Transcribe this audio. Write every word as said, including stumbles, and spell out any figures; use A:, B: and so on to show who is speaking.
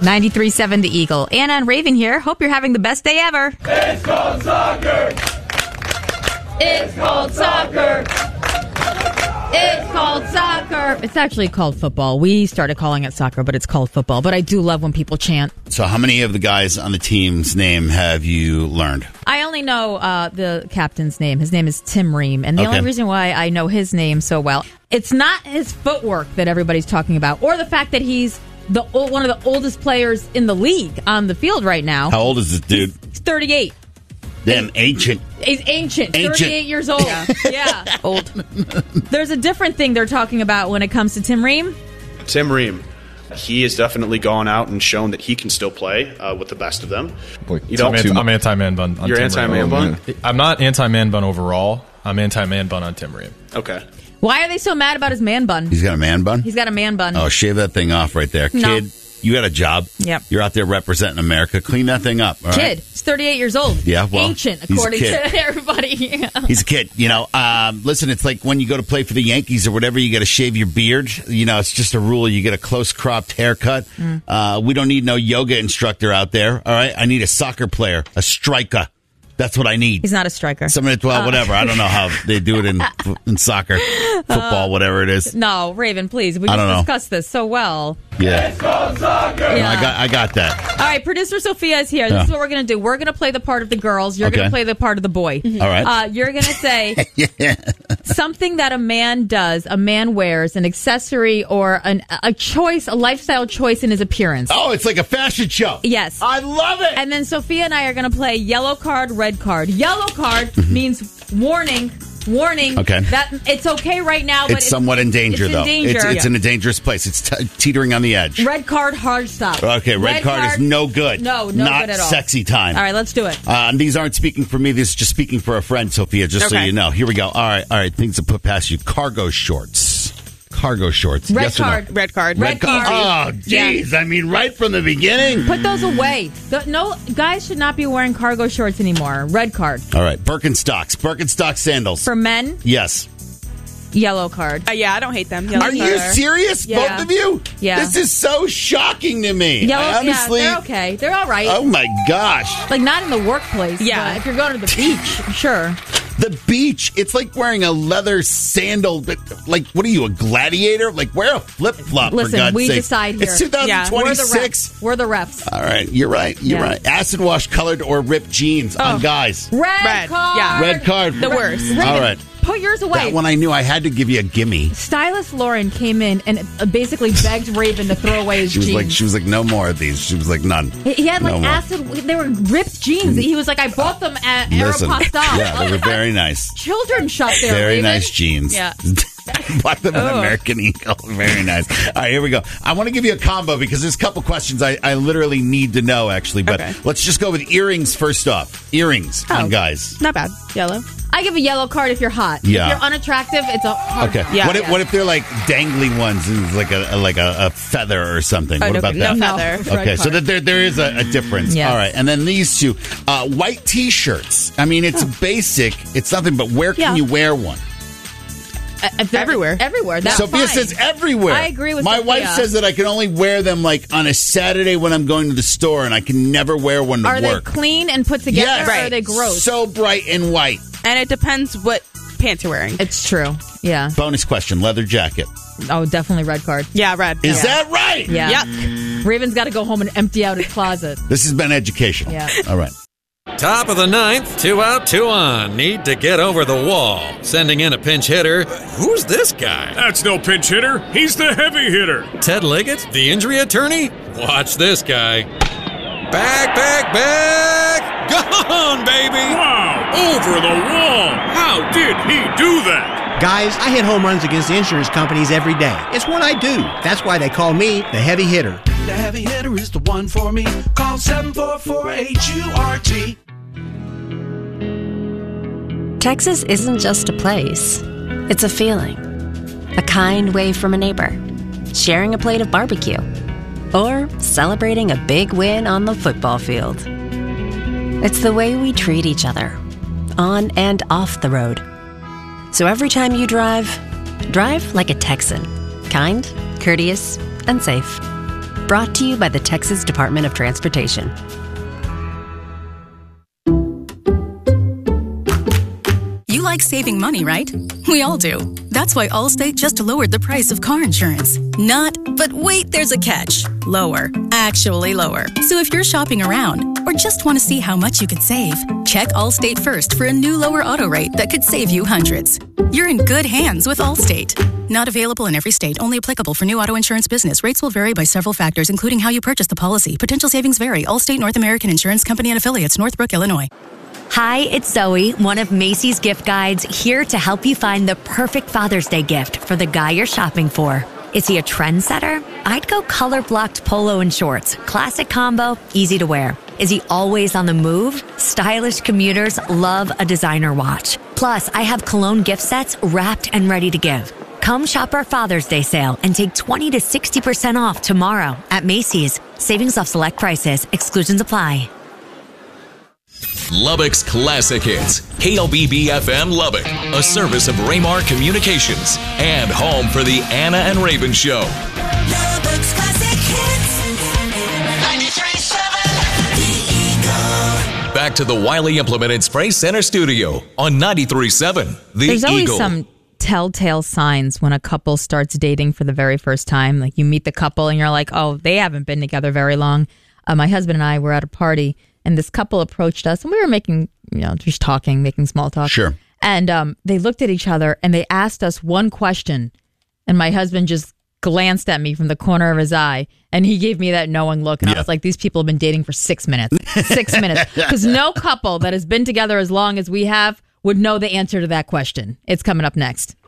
A: ninety-three point seven The Eagle. Anna and Raven here. Hope you're having the best day ever.
B: It's called soccer.
A: It's called soccer. It's called soccer. It's actually called football. We started calling it soccer, but it's called football. But I do love when people chant.
C: So how many of the guys on the team's name have you learned?
A: I only know uh, the captain's name. His name is Tim Ream. And the
C: Okay.
A: only reason why I know his name so well, it's not his footwork that everybody's talking about, or the fact that he's the old, one of the oldest players in the league on the field right now.
C: How old is this dude?
A: He's thirty-eight.
C: Damn ancient.
A: He's ancient,
C: Ancient.
A: thirty-eight years old. Yeah. yeah.
D: Old.
A: There's a different thing they're talking about when it comes to Tim Ream.
E: Tim Ream, he has definitely gone out and shown that he can still play uh, with the best of them.
F: Boy,
E: You don't.
F: I'm, anti- I'm anti-man bun. On
E: You're
F: Tim
E: anti-man
F: Ream.
E: bun?
F: I'm not anti-man bun overall. I'm anti-man bun on Tim Ream.
E: Okay.
A: Why are they so mad about his man bun?
C: He's got a man bun?
A: He's got a man bun.
C: Oh, shave that thing off right there.
A: No.
C: Kid, you got a job.
A: Yep.
C: You're out there representing America. Clean that thing up. All
A: Kid.
C: right?
A: He's thirty-eight years old.
C: Yeah, well,
A: Ancient,
C: he's a
A: according
C: kid.
A: to everybody.
C: He's a kid, you know. Um, listen, it's like when you go to play for the Yankees or whatever, you got to shave your beard. You know, it's just a rule. You get a close cropped haircut.
A: Mm.
C: Uh, we don't need no yoga instructor out there. All right, I need a soccer player, a striker. That's what I need.
A: He's not a striker.
C: Somebody, well,
A: Uh,
C: whatever. I don't know how they do it in in soccer, football, whatever it is.
A: No, Raven, please. We
C: I
A: just
C: don't know.
A: discussed this so well.
C: Yeah,
B: It's called soccer.
C: No, I got, I got that.
A: All right, producer Sophia is here. This
C: Yeah.
A: is what we're going to do. We're going to play the part of the girls. You're going
C: Okay.
A: to play the part of the boy.
C: All right.
A: Uh, you're going to say something that a man does, a man wears, an accessory or an, a choice, a lifestyle choice in his appearance.
C: Oh, it's like a fashion show.
A: Yes.
C: I love it.
A: And then Sophia and I are going to play yellow card, red card. Yellow card means warning. Warning.
C: Okay.
A: That it's okay right now, but
C: It's somewhat in danger,
A: it's
C: though.
A: in danger.
C: It's, it's in a dangerous place. It's t- teetering on the edge.
A: Red card, hard stop.
C: Okay, red, card, is no good.
A: No, no
C: Not
A: good at all.
C: sexy time.
A: All right, let's do it.
C: Uh, and these aren't speaking for me. This is just speaking for a friend, Sophia, just so
D: Okay.
C: you know. Here we go. All right, all right. Things to put past you. Cargo shorts. Cargo shorts.
A: Red
C: yes or no?
A: card.
D: Red card.
A: Red card.
C: Oh, jeez. I mean, right from the beginning.
A: Put those away. The- no, guys should not be wearing cargo shorts anymore. Red card.
C: All right. Birkenstocks. Birkenstock sandals.
A: For men,
C: Yes.
A: yellow card.
D: Uh, yeah, I don't hate them. Yellow
C: Are you
D: card.
C: serious,
A: Yeah.
C: both of you?
A: Yeah.
C: This is so shocking to me.
A: Yellow,
C: I honestly.
A: yeah, they're okay. They're all right.
C: Oh, my gosh.
A: Like, not in the workplace.
D: Yeah.
A: but if you're going to the beach, sure.
C: The beach, it's like wearing a leather sandal. But like, what are you, a gladiator? Like, wear a flip flop.
A: Listen,
C: for God's
A: we
C: sake.
A: decide here.
C: It's two thousand
A: We're the
C: twenty-six.
A: refs. We're the refs.
C: All right, you're right. You're
A: Yeah.
C: right. Acid wash colored or ripped jeans on guys.
A: Red,
D: Red,
A: card.
D: yeah.
C: Red card.
D: The worst.
A: Raven,
C: All right.
A: Put yours away.
C: That one I knew I had to give you a gimme.
A: Stylist Lauren came in and uh, basically begged Raven to throw away his
C: She was
A: jeans.
C: like, she was like, no more of these. She was like, none.
A: He he had like
C: No more.
A: acid. They were ripped jeans. He was like, I bought them at
C: Listen,
A: Aeropostale.
C: yeah, they were very nice.
A: Children shop there.
C: Very
A: Raven.
C: nice jeans.
D: Yeah.
C: Bought them at American Eagle. Very nice. All right, here we go. I want to give you a combo because there's a couple questions I, I literally need to know, actually. But
D: Okay.
C: let's just go with earrings first off. Earrings
D: Oh.
C: on guys.
D: Not bad. Yellow.
A: I give a yellow card if you're hot.
C: Yeah.
A: If you're unattractive, it's a hard
C: Okay.
D: Yeah.
C: what if
A: yeah.
C: what if they're like dangly ones and it's like a, a like a, a feather or something?
D: Oh,
C: what
D: no-
C: about
D: no
C: that?
D: feather.
A: No. Red
C: Okay, so
A: card.
C: that there there is a, a difference.
A: Yes.
C: All right, and then these two, uh, white T-shirts. I mean, it's basic. It's nothing, but where can
D: Yeah.
C: you wear one?
A: Uh, if they're-
D: Everywhere.
A: Everywhere. That's
C: Sophia
A: fine.
C: says everywhere.
A: I agree with
C: My
A: Sophia.
C: wife says that I can only wear them like on a Saturday when I'm going to the store, and I can never wear one to
A: Are
C: work.
A: they clean and put together,
C: Yes.
A: or are they gross?
C: So bright and white.
D: And it depends what pants you're wearing.
A: It's true. Yeah.
C: Bonus question: leather jacket.
A: Oh, definitely red card.
D: Yeah, red.
C: Is
D: yeah.
C: that right?
A: Yeah.
D: Yuck.
A: Raven's got to go home and empty out his closet.
C: This has been educational.
A: Yeah.
C: All right.
G: Top of the ninth, two out, two on. Need to get over the wall. Sending in a pinch hitter. Who's this guy?
H: That's no pinch hitter. He's the heavy hitter.
G: Ted Liggett, the injury attorney? Watch this guy. Back, back, back! Gone, baby!
H: Wow, over the wall. How did he do that?
I: Guys, I hit home runs against insurance companies every day. It's what I do. That's why they call me the heavy hitter.
B: The heavy hitter is the one for me. Call seven four four H U R T.
J: Texas isn't just a place. It's a feeling. A kind wave from a neighbor. Sharing a plate of barbecue. Or celebrating a big win on the football field. It's the way we treat each other. On and off the road. So every time you drive, drive like a Texan. Kind, courteous, and safe. Brought to you by the Texas Department of Transportation.
K: You like saving money, right? We all do. That's why Allstate just lowered the price of car insurance. Not, but wait, there's a catch. Lower. Actually lower. So if you're shopping around or just want to see how much you could save, check Allstate first for a new lower auto rate that could save you hundreds. You're in good hands with Allstate. Not available in every state. Only applicable for new auto insurance business. Rates will vary by several factors, including how you purchase the policy. Potential savings vary. Allstate North American Insurance Company and Affiliates, Northbrook, Illinois.
L: Hi, it's Zoe, one of Macy's gift guides, here to help you find the perfect Father's Day gift for the guy you're shopping for. Is he a trendsetter? I'd go color-blocked polo and shorts. Classic combo, easy to wear. Is he always on the move? Stylish commuters love a designer watch. Plus, I have cologne gift sets wrapped and ready to give. Come shop our Father's Day sale and take twenty to sixty percent off tomorrow at Macy's. Savings off select prices. Exclusions apply.
M: Lubbock's Classic Hits. K L B B F M Lubbock, a service of Raymar Communications and home for the Anna and Raven Show.
N: Lubbock's Classic Hits. ninety-three point seven The Eagle.
M: Back to the Wiley Implemented Spray Center studio on ninety-three point seven The
A: There's
M: Eagle.
A: always some telltale signs when a couple starts dating for the very first time. Like you meet the couple and you're like, oh, they haven't been together very long. Uh, my husband and I were at a party and this couple approached us and we were making, you know, just talking, making small talk.
C: Sure.
A: And um, they looked at each other and they asked us one question. And my husband just glanced at me from the corner of his eye and he gave me that knowing look. And
C: Yeah.
A: I was like, these people have been dating for six minutes. Six minutes. Because no couple that has been together as long as we have would know the answer to that question. It's coming up next.